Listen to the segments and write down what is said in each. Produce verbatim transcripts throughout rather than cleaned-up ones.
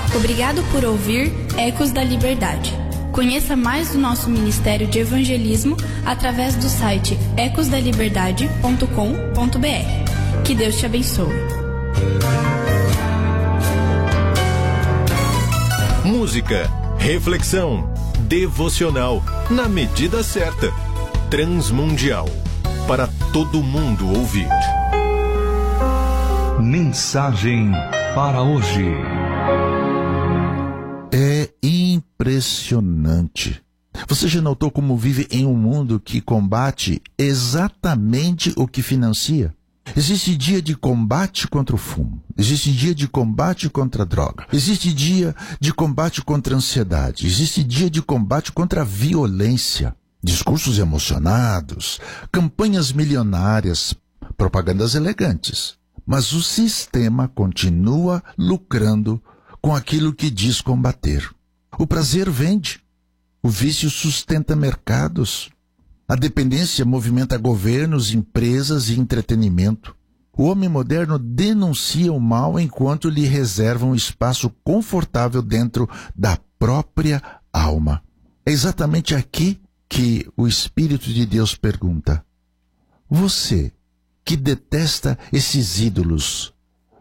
Obrigado por ouvir Ecos da Liberdade. Conheça mais do nosso Ministério de Evangelismo através do site ecos da liberdade ponto com ponto b r. Que Deus te abençoe. Música, reflexão, devocional, na medida certa. Transmundial, para todo mundo ouvir. Mensagem para hoje. É impressionante. Você já notou como vive em um mundo que combate exatamente o que financia? Existe dia de combate contra o fumo. Existe dia de combate contra a droga. Existe dia de combate contra a ansiedade. Existe dia de combate contra a violência. Discursos emocionados, campanhas milionárias, propagandas elegantes. Mas o sistema continua lucrando com aquilo que diz combater. O prazer vende. O vício sustenta mercados. A dependência movimenta governos, empresas e entretenimento. O homem moderno denuncia o mal enquanto lhe reserva um espaço confortável dentro da própria alma. É exatamente aqui que o Espírito de Deus pergunta: você que detesta esses ídolos,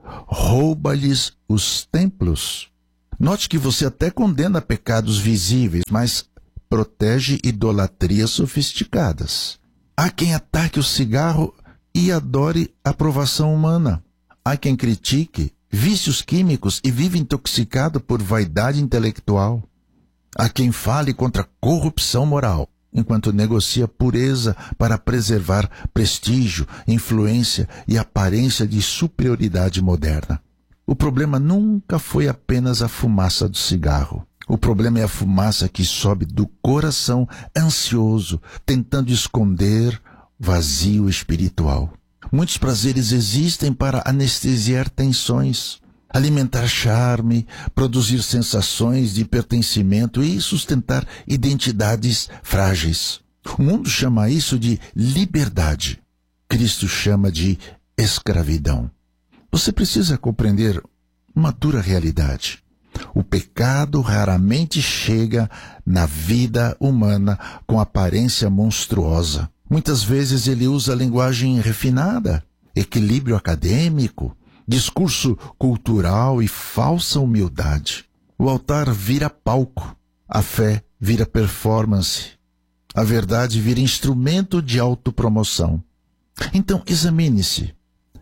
rouba-lhes os templos? Note que você até condena pecados visíveis, mas protege idolatrias sofisticadas. Há quem ataque o cigarro e adore a aprovação humana. Há quem critique vícios químicos e vive intoxicado por vaidade intelectual. Há quem fale contra a corrupção moral, enquanto negocia pureza para preservar prestígio, influência e aparência de superioridade moderna. O problema nunca foi apenas a fumaça do cigarro. O problema é a fumaça que sobe do coração ansioso, tentando esconder vazio espiritual. Muitos prazeres existem para anestesiar tensões, alimentar charme, produzir sensações de pertencimento e sustentar identidades frágeis. O mundo chama isso de liberdade. Cristo chama de escravidão. Você precisa compreender uma dura realidade. O pecado raramente chega na vida humana com aparência monstruosa. Muitas vezes ele usa linguagem refinada, equilíbrio acadêmico, discurso cultural e falsa humildade. O altar vira palco, a fé vira performance, a verdade vira instrumento de autopromoção. Então examine-se.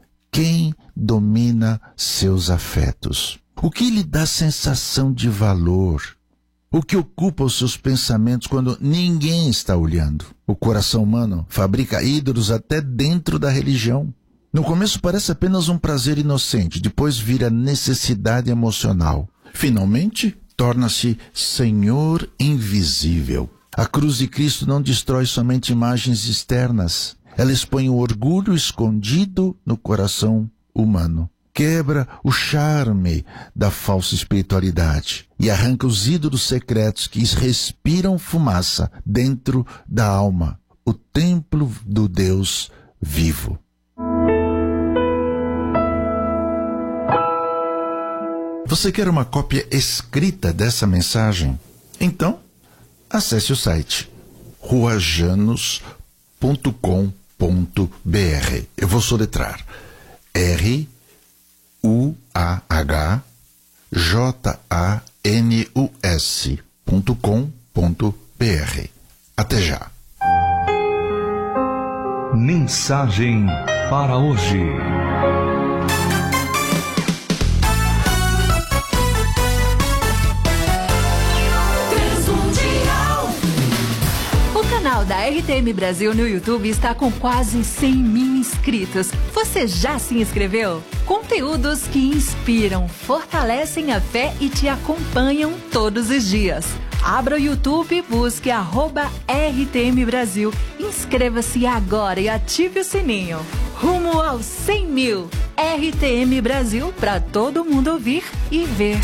Quem domina seus afetos? O que lhe dá sensação de valor? O que ocupa os seus pensamentos quando ninguém está olhando? O coração humano fabrica ídolos até dentro da religião. No começo parece apenas um prazer inocente, depois vira necessidade emocional. Finalmente, torna-se Senhor invisível. A cruz de Cristo não destrói somente imagens externas. Ela expõe o orgulho escondido no coração humano. Quebra o charme da falsa espiritualidade e arranca os ídolos secretos que respiram fumaça dentro da alma, o templo do Deus vivo. Você quer uma cópia escrita dessa mensagem? Então, acesse o site ruajanos ponto com ponto b r. Eu vou soletrar R U A H J A N U S ponto com ponto b r. Até já. Mensagem para hoje. O canal da R T M Brasil no YouTube está com quase cem mil inscritos. Você já se inscreveu? Conteúdos que inspiram, fortalecem a fé e te acompanham todos os dias. Abra o YouTube, busque arroba R T M Brasil. Inscreva-se agora e ative o sininho. Rumo aos cem mil. R T M Brasil para todo mundo ouvir e ver.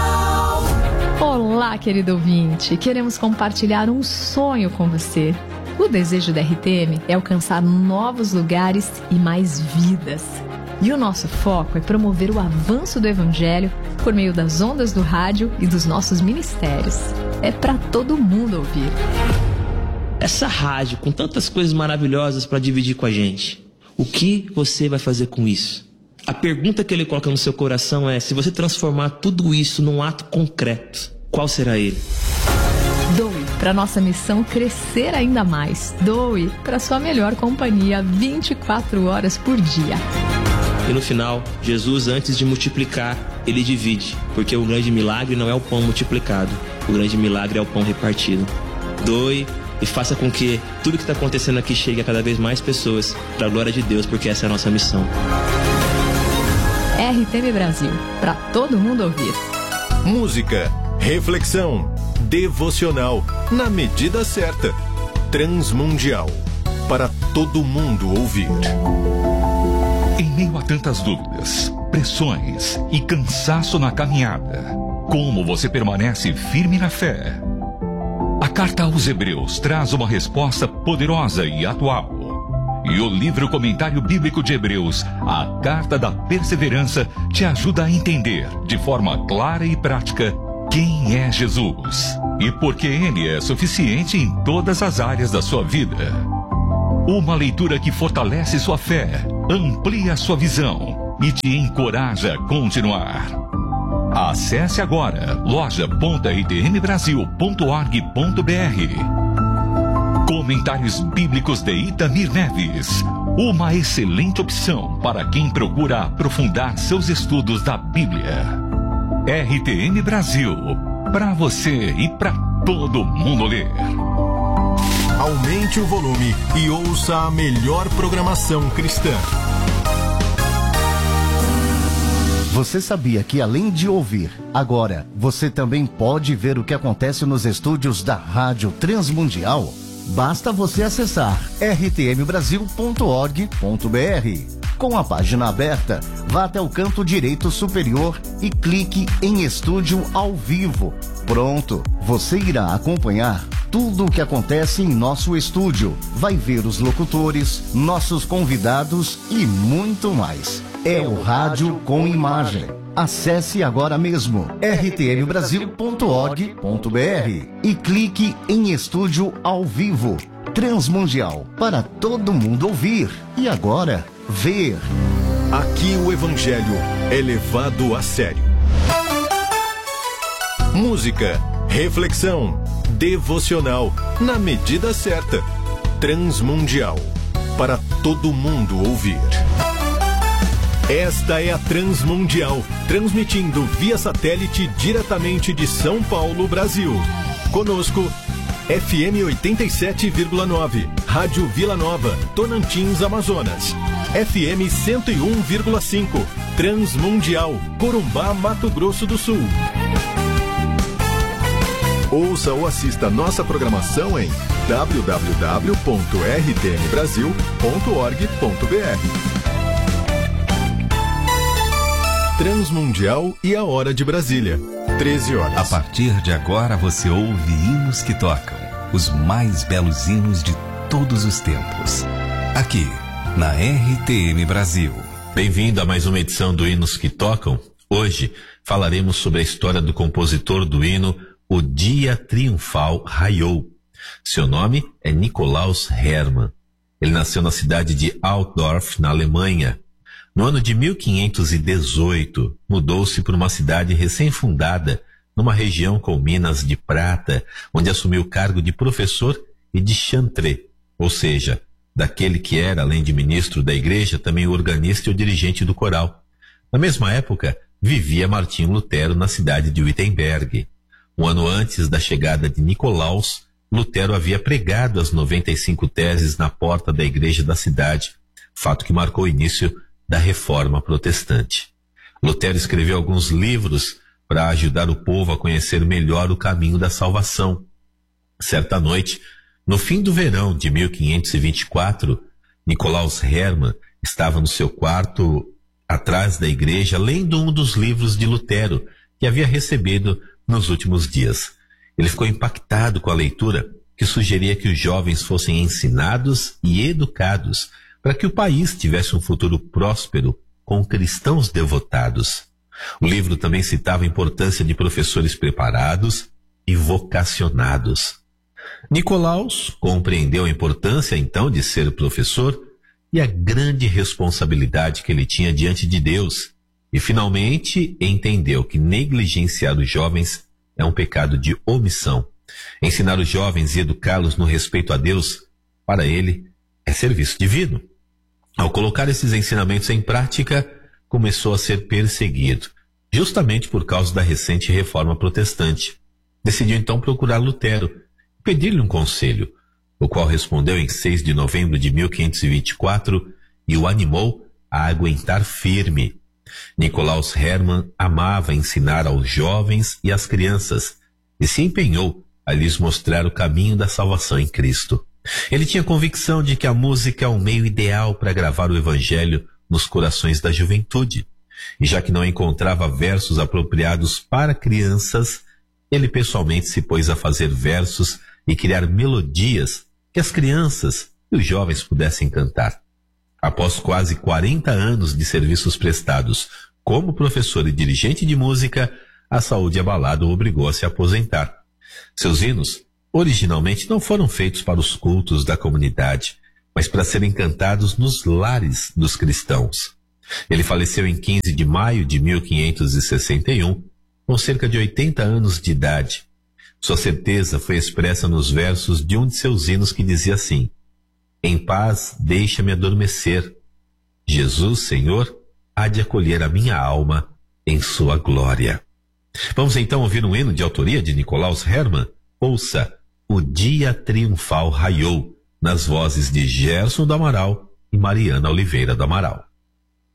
Olá, querido ouvinte. Queremos compartilhar um sonho com você. O desejo da R T M é alcançar novos lugares e mais vidas. E o nosso foco é promover o avanço do Evangelho por meio das ondas do rádio e dos nossos ministérios. É para todo mundo ouvir. Essa rádio com tantas coisas maravilhosas para dividir com a gente, o que você vai fazer com isso? A pergunta que ele coloca no seu coração é: se você transformar tudo isso num ato concreto, qual será ele? Doe para nossa missão crescer ainda mais. Doe para sua melhor companhia vinte e quatro horas por dia. E no final, Jesus, antes de multiplicar, ele divide, porque o grande milagre não é o pão multiplicado, o grande milagre é o pão repartido. Doe e faça com que tudo que está acontecendo aqui chegue a cada vez mais pessoas, para a glória de Deus, porque essa é a nossa missão. R T M Brasil, para todo mundo ouvir. Música, reflexão, devocional, na medida certa. Transmundial, para todo mundo ouvir. Em meio a tantas dúvidas, pressões e cansaço na caminhada, como você permanece firme na fé? A carta aos Hebreus traz uma resposta poderosa e atual. E o livro Comentário Bíblico de Hebreus, a Carta da Perseverança, te ajuda a entender, de forma clara e prática, quem é Jesus e por que Ele é suficiente em todas as áreas da sua vida. Uma leitura que fortalece sua fé, amplia sua visão e te encoraja a continuar. Acesse agora loja ponto r t m brasil ponto org ponto b r. Comentários Bíblicos de Itamir Neves. Uma excelente opção para quem procura aprofundar seus estudos da Bíblia. R T M Brasil. Para você e para todo mundo ler. Aumente o volume e ouça a melhor programação cristã. Você sabia que além de ouvir, agora você também pode ver o que acontece nos estúdios da Rádio Transmundial? Basta você acessar r t m brasil ponto org ponto b r. Com a página aberta, vá até o canto direito superior e clique em Estúdio ao Vivo. Pronto, você irá acompanhar tudo o que acontece em nosso estúdio. Vai ver os locutores, nossos convidados e muito mais. É o rádio com imagem. Acesse agora mesmo r t m brasil ponto org ponto b r e clique em Estúdio ao Vivo. Transmundial, para todo mundo ouvir e agora ver. Aqui o Evangelho é levado a sério. Música, reflexão, devocional, na medida certa. Transmundial, para todo mundo ouvir. Esta é a Transmundial, transmitindo via satélite diretamente de São Paulo, Brasil. Conosco, F M oitenta e sete vírgula nove, Rádio Vila Nova, Tocantins, Amazonas. F M cento e um vírgula cinco, Transmundial, Corumbá, Mato Grosso do Sul. Ouça ou assista nossa programação em w w w ponto r t m brasil ponto org ponto b r. Transmundial e a Hora de Brasília, treze horas. A partir de agora você ouve hinos que tocam, os mais belos hinos de todos os tempos. Aqui, na R T M Brasil. Bem-vindo a mais uma edição do Hinos que Tocam. Hoje falaremos sobre a história do compositor do hino O Dia Triunfal Raiou. Seu nome é Nikolaus Hermann. Ele nasceu na cidade de Altdorf, na Alemanha. No ano de mil quinhentos e dezoito, mudou-se para uma cidade recém-fundada, numa região com minas de prata, onde assumiu o cargo de professor e de chantre, ou seja, daquele que era, além de ministro da igreja, também o organista e o dirigente do coral. Na mesma época, vivia Martinho Lutero na cidade de Wittenberg. Um ano antes da chegada de Nikolaus, Lutero havia pregado as noventa e cinco teses na porta da igreja da cidade, fato que marcou o início da Reforma Protestante. Lutero escreveu alguns livros para ajudar o povo a conhecer melhor o caminho da salvação. Certa noite, no fim do verão de mil quinhentos e vinte e quatro, Nikolaus Hermann estava no seu quarto atrás da igreja lendo um dos livros de Lutero que havia recebido nos últimos dias. Ele ficou impactado com a leitura que sugeria que os jovens fossem ensinados e educados para que o país tivesse um futuro próspero com cristãos devotados. O livro também citava a importância de professores preparados e vocacionados. Nicolaus compreendeu a importância então de ser professor e a grande responsabilidade que ele tinha diante de Deus, e finalmente entendeu que negligenciar os jovens é um pecado de omissão. Ensinar os jovens e educá-los no respeito a Deus, para ele, é serviço divino. Ao colocar esses ensinamentos em prática, começou a ser perseguido, justamente por causa da recente reforma protestante. Decidiu então procurar Lutero e pedir-lhe um conselho, o qual respondeu em seis de novembro de mil quinhentos e vinte e quatro e o animou a aguentar firme. Nicolaus Hermann amava ensinar aos jovens e às crianças e se empenhou a lhes mostrar o caminho da salvação em Cristo. Ele tinha convicção de que a música é o meio ideal para gravar o evangelho nos corações da juventude. E já que não encontrava versos apropriados para crianças, ele pessoalmente se pôs a fazer versos e criar melodias que as crianças e os jovens pudessem cantar. Após quase quarenta anos de serviços prestados como professor e dirigente de música, a saúde abalada o obrigou a se aposentar. Seus hinos originalmente não foram feitos para os cultos da comunidade, mas para serem cantados nos lares dos cristãos. Ele faleceu em quinze de maio de mil quinhentos e sessenta e um, com cerca de oitenta anos de idade. Sua certeza foi expressa nos versos de um de seus hinos que dizia assim: em paz deixa-me adormecer. Jesus, Senhor, há de acolher a minha alma em sua glória. Vamos então ouvir um hino de autoria de Nicolaus Hermann. Ouça O Dia Triunfal Raiou, nas vozes de Gerson do Amaral e Mariana Oliveira do Amaral.